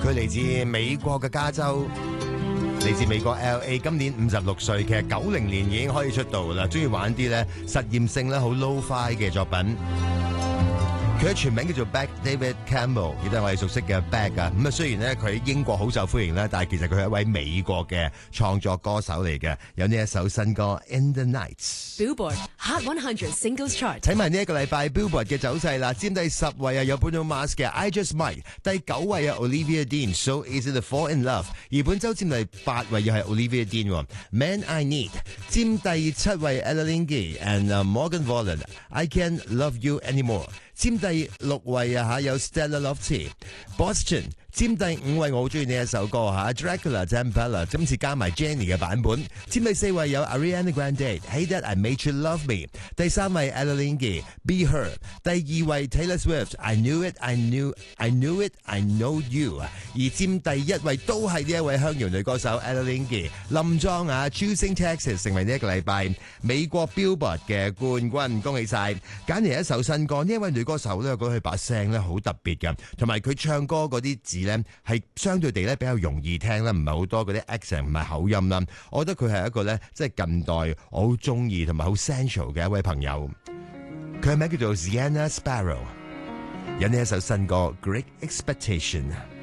佢嚟自美國嘅加州，嚟自美國 LA， 今年56歲，其實90年已經可以出道啦，中意玩啲咧實驗性咧好 low-fi 嘅作品。佢嘅全名叫做 Beck David Campbell， 亦都係我哋熟悉嘅 Beck 啊。咁啊，雖然咧佢喺英國好受歡迎啦，但係其實佢係一位美國嘅創作歌手嚟嘅。有呢一首新歌 In the Nights。Billboard Hot 100 Singles Chart。 睇埋呢一個禮拜 Billboard 嘅走勢啦，佔第10位啊有 Bruno Mars 嘅 I Just Might， 第9位啊 Olivia Dean So Easy to Fall in Love， 而本周佔第8位又係 Olivia Dean Man I Need， 佔第7位 Ella Lingy and Morgan Wallen I Can't Love You Anymore， 佔第6位啊有 Stella Lofty Boston， 佔第5位我好中意呢一首歌Dracula Tambella， 今次加埋 Jenny 嘅版本。佔第4位有 Ariana Grande Hey That I Made You Love Me， 第3位 Ella Lingy Be Her， 第2位 Taylor Swift I Knew It I Knew It I Know You， 而佔第1位都係呢一位鄉謠女歌手 Ella Lingy 林莊Choosing Texas 成為呢一個禮拜美國 Billboard 嘅冠軍，恭喜晒！揀嚟一首新歌，呢一位女歌手咧，我覺得佢把聲咧好特別嘅，同埋佢唱歌嗰啲字咧係相對地咧比較容易聽啦，唔係好多嗰啲 accent 唔係口音啦。我覺得佢係一個咧即係近代我好中意同埋好 sensual 嘅一位朋友。佢嘅名叫做 Sienna Sparrow， 有呢一首新歌 Great Expectation。